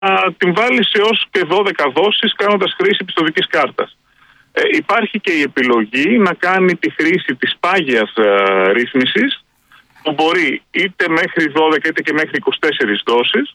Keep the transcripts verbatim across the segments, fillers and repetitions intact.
την βάλει σε ως και δώδεκα δόσεις κάνοντας χρήση πιστωτικής κάρτας. Ε, υπάρχει και η επιλογή να κάνει τη χρήση της πάγιας ε, ρύθμισης, που μπορεί είτε μέχρι δώδεκα είτε και μέχρι είκοσι τέσσερις δόσεις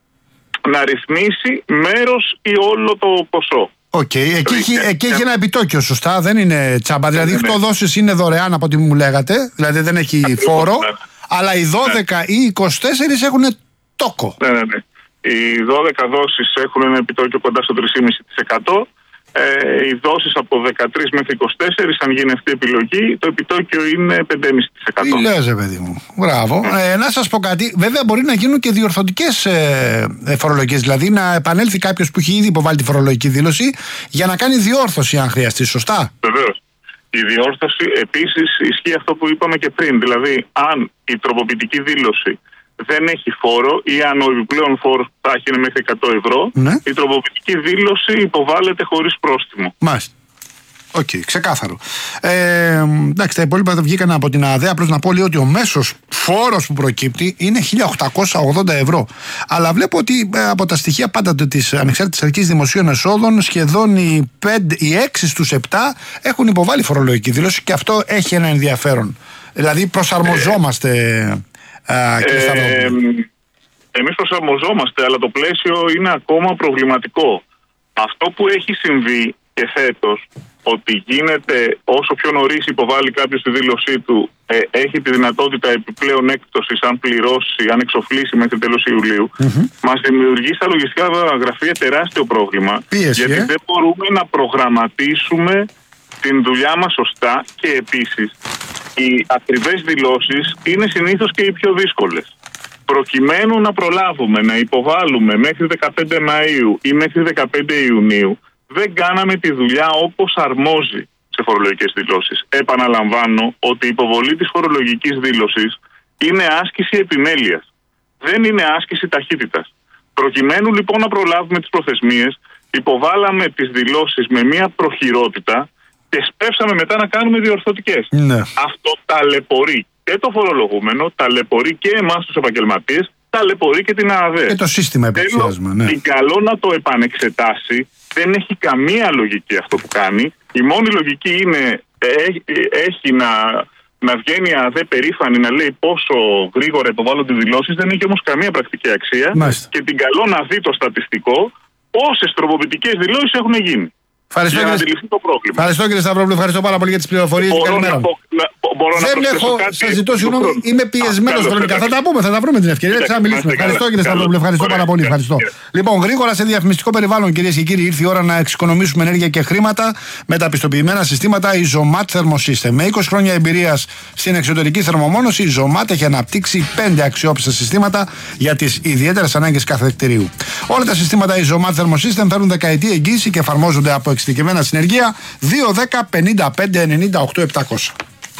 να ρυθμίσει μέρος ή όλο το ποσό. Οκ, okay. εκεί, έχει, εκεί έχει ένα επιτόκιο, σωστά, δεν είναι τσάμπα. Δηλαδή, οι οκτώ δόσεις είναι δωρεάν από ό,τι μου λέγατε, δηλαδή δεν έχει Ακριβώς, φόρο, ναι. Αλλά οι δώδεκα ναι. ή οι είκοσι τέσσερις έχουν τόκο. Ναι, ναι, ναι. Οι δώδεκα δόσεις έχουν ένα επιτόκιο κοντά στο τρία κόμμα πέντε τοις εκατό. Ε, οι δόσεις από δεκατρείς μέχρι είκοσι τέσσερις, αν γίνει αυτή η επιλογή, το επιτόκιο είναι πέντε κόμμα πέντε τοις εκατό. Τι λες, παιδί μου. Μπράβο. Ε, να σας πω κάτι. Βέβαια, μπορεί να γίνουν και διορθωτικές ε, φορολογίες. Δηλαδή, να επανέλθει κάποιος που έχει ήδη υποβάλει τη φορολογική δήλωση για να κάνει διόρθωση, αν χρειαστεί. Σωστά. Βεβαίως. Η διόρθωση επίσης ισχύει αυτό που είπαμε και πριν. Δηλαδή, αν η τροποποιητική δήλωση δεν έχει φόρο ή αν ο επιπλέον φόρος που θα έχει είναι μέχρι εκατό ευρώ, ναι. η τροποποιητική δήλωση υποβάλλεται χωρίς πρόστιμο. Μάλιστα. Οκ, okay, ξεκάθαρο. Ε, εντάξει, τα υπόλοιπα δεν βγήκαν από την ΑΔΕ. Απλώς να πω λίγο ότι ο μέσος φόρος που προκύπτει είναι χίλια οκτακόσια ογδόντα ευρώ. Αλλά βλέπω ότι ε, από τα στοιχεία πάντα της Ανεξάρτητης Αρχής Δημοσίων Εσόδων, σχεδόν οι, πέντε, οι έξι στους επτά έχουν υποβάλει φορολογική δήλωση και αυτό έχει ένα ενδιαφέρον. Δηλαδή προσαρμοζόμαστε. Ε, ε, εμείς προσαρμοζόμαστε, αλλά το πλαίσιο είναι ακόμα προβληματικό. Αυτό που έχει συμβεί και φέτος, ότι γίνεται όσο πιο νωρίς υποβάλλει κάποιος τη δήλωσή του, ε, έχει τη δυνατότητα επιπλέον έκπτωσης αν πληρώσει, αν εξοφλήσει μέχρι τέλος Ιουλίου, mm-hmm. μας δημιουργεί στα λογιστικά γραφεία τεράστιο πρόβλημα. Πίεση, γιατί ε? δεν μπορούμε να προγραμματίσουμε την δουλειά μας σωστά και επίσης οι ακριβές δηλώσεις είναι συνήθως και οι πιο δύσκολες. Προκειμένου να προλάβουμε να υποβάλουμε μέχρι δεκαπέντε Μαΐου ή μέχρι δεκαπέντε Ιουνίου, δεν κάναμε τη δουλειά όπως αρμόζει σε φορολογικές δηλώσεις. Επαναλαμβάνω ότι η υποβολή της φορολογικής δήλωσης είναι άσκηση επιμέλειας. Δεν είναι άσκηση ταχύτητας. Προκειμένου λοιπόν να προλάβουμε τις προθεσμίες, υποβάλαμε τις δηλώσεις με μια προχειρότητα και σπεύσαμε μετά να κάνουμε διορθωτικές. Ναι. Αυτό ταλαιπωρεί και το φορολογούμενο, ταλαιπωρεί και εμάς τους επαγγελματίες, ταλαιπωρεί και την ΑΔΕ. Και το σύστημα επεξεργασμα, ναι. Είναι καλό να το επανεξετάσει. Δεν έχει καμία λογική αυτό που κάνει. Η μόνη λογική είναι έχει, έχει να, να βγαίνει η ΑΔΕ περήφανη να λέει πόσο γρήγορα υποβάλλονται δηλώσεις. Δεν έχει όμως καμία πρακτική αξία. Μάλιστα. Και την καλό να δει το στατιστικό πόσες τροποποιητικές δηλώσεις έχουν γίνει. Ευχαριστώ, για να κύριε... αντιληφθεί το πρόβλημα. Ευχαριστώ κύριε Σταυρόπουλο, ευχαριστώ πάρα πολύ για τις πληροφορίες. Καλημέρα. Να πω, να, μπορώ δεν να έχω, σας ζητώ συγγνώμη, είμαι πιεσμένος χρονικά. Θα τα πούμε, θα τα βρούμε την ευκαιρία. Θα μιλήσουμε. Ευχαριστώ κύριε Σταυρόπουλο, ευχαριστώ πάρα πολύ. Ευχαριστώ. Λοιπόν, γρήγορα σε διαφημιστικό περιβάλλον, κυρίες και κύριοι, ήρθε η ώρα να εξοικονομήσουμε ενέργεια και χρήματα με τα πιστοποιημένα συστήματα Isomat Thermosystem. Με είκοσι χρόνια εμπειρίας στην εξωτερική θερμομόνωση, η Isomat έχει αναπτύξει πέντε αξιόπιστα συστήματα για τις ιδιαίτερες ανάγκες κάθε κτηρίου. Όλα τα συστήματα Isomat Thermosystem φέρνουν δεκαετή εγγύηση και εφαρμόζονται από εξειδικευμένα συνεργεία. δύο δέκα πενήντα πέντε ενενήντα οκτώ επτακόσια.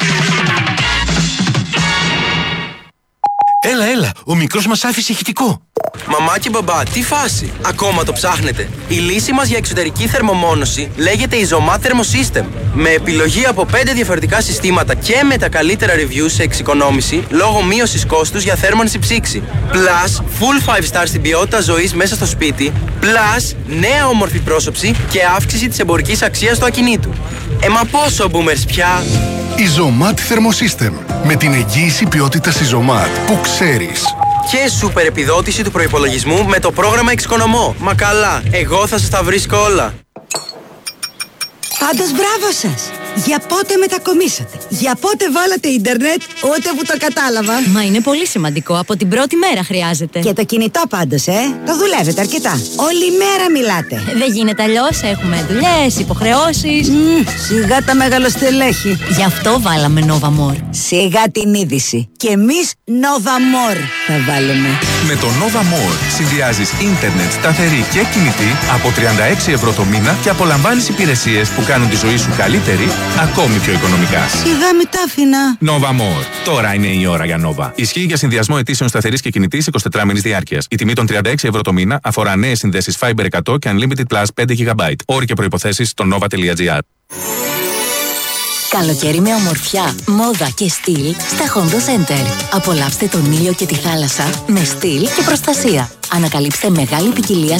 Έλα, έλα, ο μικρός μας άφησε ηχητικό. Μαμά και μπαμπά, τι φάση, ακόμα το ψάχνετε? Η λύση μας για εξωτερική θερμομόνωση λέγεται Isomat Thermosystem. Με επιλογή από πέντε διαφορετικά συστήματα και με τα καλύτερα reviews σε εξοικονόμηση λόγω μείωσης κόστους για θέρμανση ψήξη. Plus, full five star στην ποιότητα ζωής μέσα στο σπίτι. Plus, νέα όμορφη πρόσωψη και αύξηση της εμπορικής αξίας του ακινήτου. Ε, μα πόσο boomers πια! Isomat Thermosystem. Με την εγγύηση ποιότητας Isomat που ξέρεις. Και σούπερ επιδότηση του προϋπολογισμού με το πρόγραμμα Εξοικονομώ. Μα καλά, εγώ θα σας τα βρίσκω όλα. Πάντως μπράβο σας! Για πότε μετακομίσατε? Για πότε βάλατε ίντερνετ? Ούτε που το κατάλαβα. Μα είναι πολύ σημαντικό. Από την πρώτη μέρα χρειάζεται. Και το κινητό πάντως, ε! Το δουλεύετε αρκετά. Όλη μέρα μιλάτε. Δεν γίνεται αλλιώς. Έχουμε δουλειές, υποχρεώσεις. Mm, σιγά τα μεγαλοστελέχη. Γι' αυτό βάλαμε Nova More. Σιγά την είδηση. Και εμείς Nova More θα βάλουμε. Με το Nova More συνδυάζεις ίντερνετ σταθερή και κινητή από τριάντα έξι ευρώ το μήνα και απολαμβάνεις υπηρεσίες που κάνουν τη ζωή σου καλύτερη, ακόμη πιο οικονομικά. Σιγά μη τα άφηνα. Nova More. Τώρα είναι η ώρα για Nova. Ισχύει για συνδυασμό αιτήσεων σταθερής και κινητής εικοσιτετράμηνης διάρκειας. Η τιμή των τριάντα έξι ευρώ το μήνα αφορά νέες συνδέσεις Fiber εκατό και Unlimited Plus πέντε γίγαμπάιτ. Όροι και προϋποθέσεις στο nova τελεία gr. Καλοκαίρι με ομορφιά, μόδα και στυλ στα Hondo Center. Απολαύστε τον ήλιο και τη θάλασσα με στυλ και προστασία. Ανακαλύψτε μεγάλη ποικιλία